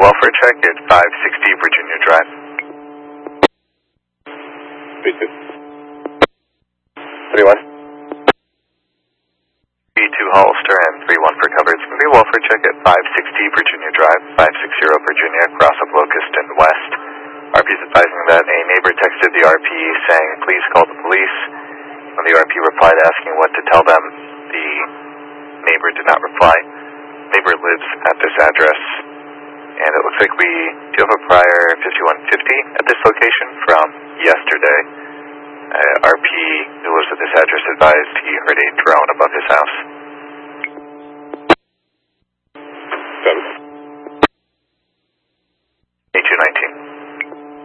welfare check at 560 Virginia Drive. B2. 31. B2 Hollister and 31 for coverage. Maybe welfare check at 560 Virginia Drive, 560 Virginia, cross of Locust and West. RP is advising that a neighbor texted the RP saying, please call the police. When the RP replied asking what to tell them, the neighbor did not reply. Neighbor lives at this address. And it looks like we do have a prior 5150 at this location from yesterday. RP who lives at this address advised he heard a drone above his house.